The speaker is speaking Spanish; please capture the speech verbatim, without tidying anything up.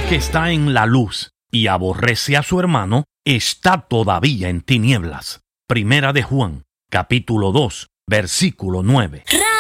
que está en la luz y aborrece a su hermano, está todavía en tinieblas. Primera de Juan, capítulo dos, versículo nueve.